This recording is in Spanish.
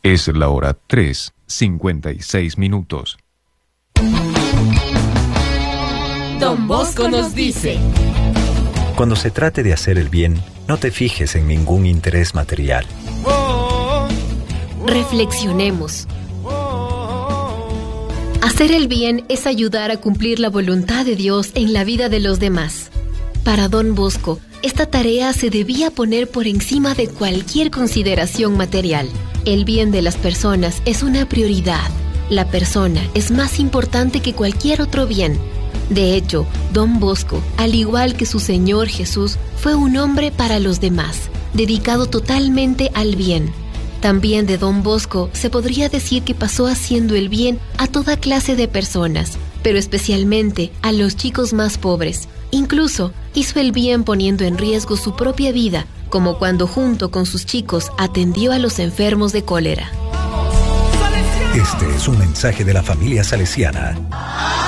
Es la hora 3:56. Don Bosco nos dice: cuando se trate de hacer el bien, no te fijes en ningún interés material. Reflexionemos. Hacer el bien es ayudar a cumplir la voluntad de Dios en la vida de los demás. Para Don Bosco, esta tarea se debía poner por encima de cualquier consideración material. El bien de las personas es una prioridad. La persona es más importante que cualquier otro bien. De hecho, Don Bosco, al igual que su Señor Jesús, fue un hombre para los demás, dedicado totalmente al bien. También de Don Bosco se podría decir que pasó haciendo el bien a toda clase de personas, pero especialmente a los chicos más pobres. Incluso hizo el bien poniendo en riesgo su propia vida, como cuando junto con sus chicos atendió a los enfermos de cólera. Este es un mensaje de la familia salesiana.